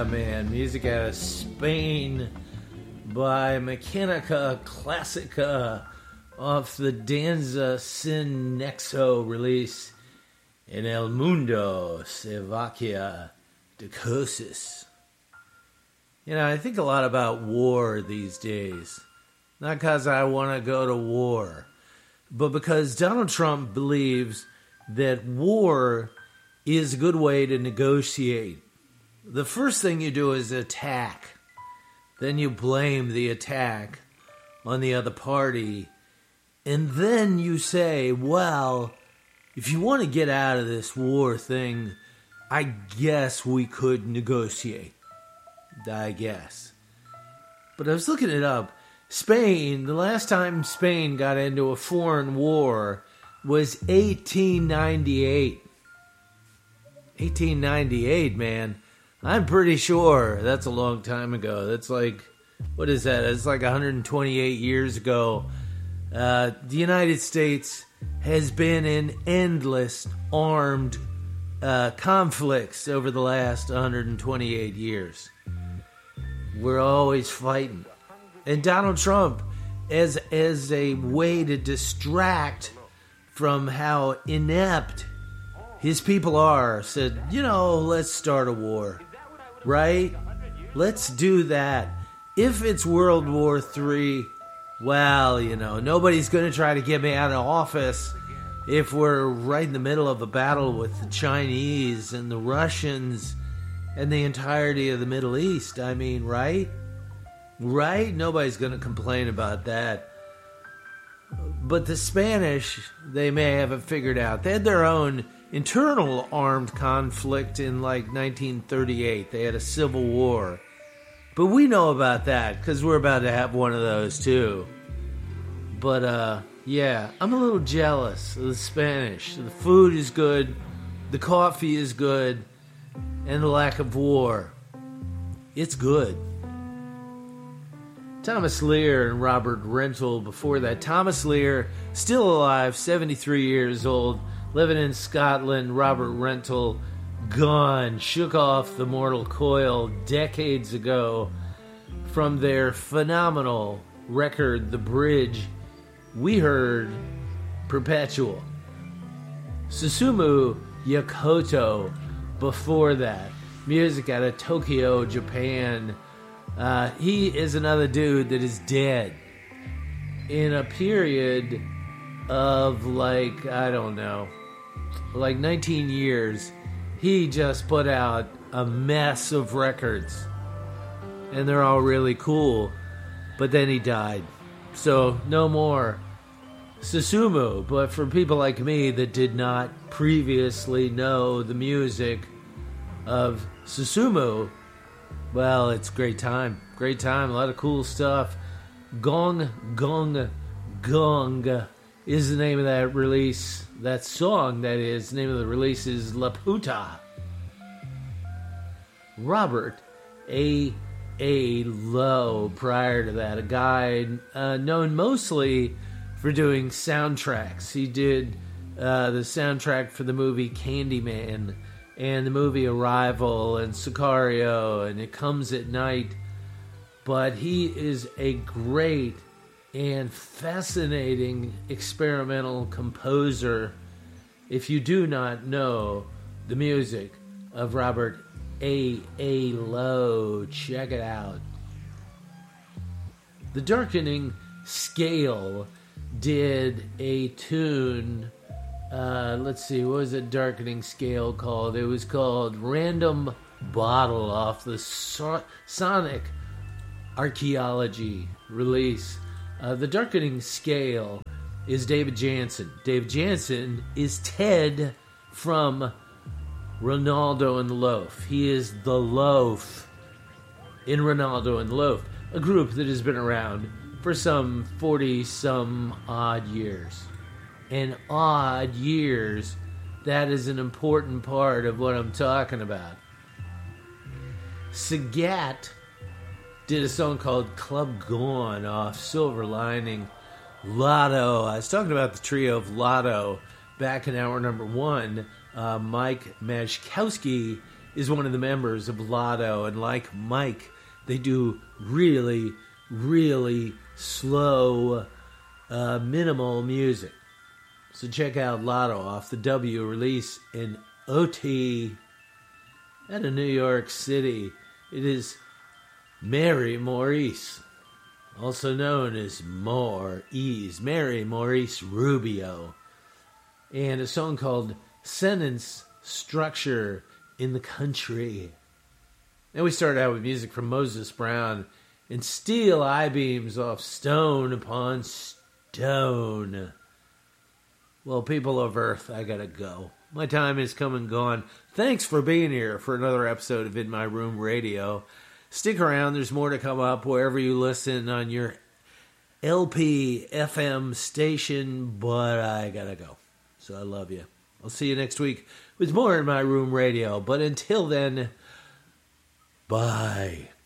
Yeah, man. Music out of Spain by Mechanica Classica off the Danza Sin Nexo release in El Mundo Slovakia de Cosis. You know, I think a lot about war these days. Not because I want to go to war, but because Donald Trump believes that war is a good way to negotiate. The first thing you do is attack. Then you blame the attack on the other party. And then you say, well, if you want to get out of this war thing, I guess we could negotiate. I guess. But I was looking it up. Spain, the last time Spain got into a foreign war was 1898. 1898, man. I'm pretty sure that's a long time ago. That's like, what is that? It's like 128 years ago. The United States has been in endless armed conflicts over the last 128 years. We're always fighting. And Donald Trump, as a way to distract from how inept his people are, said, you know, let's start a war. Right? Let's do that. If it's World War III, well, you know, nobody's going to try to get me out of office if we're right in the middle of a battle with the Chinese and the Russians and the entirety of the Middle East. I mean, right? Right? Nobody's going to complain about that. But the Spanish, they may have it figured out. They had their own internal armed conflict in like 1938. They had a civil war. But we know about that because we're about to have one of those too. But yeah, I'm a little jealous of the Spanish. The food is good, the coffee is good, and the lack of war. It's good. Thomas Lear and Robert Rental before that. Thomas Lear, still alive, 73 years old, living in Scotland. Robert Rental, gone, shook off the mortal coil decades ago from their phenomenal record, The Bridge. We heard Perpetual. Susumu Yakoto before that. Music out of Tokyo, Japan. He is another dude that is dead in a period of like, I don't know, like 19 years. He just put out a mess of records and they're all really cool, but then he died, so no more Susumu. But for people like me that did not previously know the music of Susumu, well, it's great time. Great time. A lot of cool stuff. Gong, Gong, Gong is the name of that release. That song, that is. The name of the release is La Puta. Robert A. Lowe, prior to that. A guy known mostly for doing soundtracks. He did the soundtrack for the movie Candyman and the movie Arrival and Sicario and It Comes at Night. But he is a great and fascinating experimental composer. If you do not know the music of Robert A. Lowe, check it out. The Darkening Scale did a tune. Let's see, what was the Darkening Scale called? It was called Random Bottle off the Sonic Archaeology release. The Darkening Scale is David Jansen. David Jansen is Ted from Ronaldo and the Loaf. He is the Loaf in Ronaldo and the Loaf, a group that has been around for some 40-some-odd years. And odd years, that is an important part of what I'm talking about. Sagat did a song called Club Gone off Silver Lining. Lotto. I was talking about the trio of Lotto back in hour number one. Mike Mashkowski is one of the members of Lotto, and like Mike, they do really, really slow, minimal music. So check out Lotto off the W release in OT out of New York City. It is Mary Maurice, also known as More-Ease, Mary Maurice Rubio, and a song called Sentence Structure in the Country. Then we started out with music from Moses Brown and Steel I-Beams off Stone Upon Stone. Well, people of Earth, I gotta go. My time is come and gone. Thanks for being here for another episode of In My Room Radio. Stick around, there's more to come up wherever you listen on your LP FM station, but I gotta go. So I love you. I'll see you next week with more In My Room Radio. But until then, bye.